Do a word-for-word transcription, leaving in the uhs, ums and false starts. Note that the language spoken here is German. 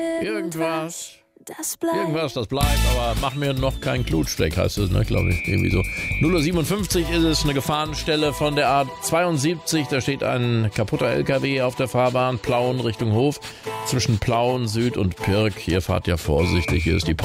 Irgendwas. Das bleibt. Irgendwas, das bleibt, aber mach mir noch keinen Klutschdeck, heißt es, ne, glaube ich, irgendwie so. null Uhr siebenundfünfzig ist es, eine Gefahrenstelle von der A zweiundsiebzig, da steht ein kaputter L K W auf der Fahrbahn, Plauen Richtung Hof, zwischen Plauen, Süd und Pirk, hier fahrt ja vorsichtig, hier ist die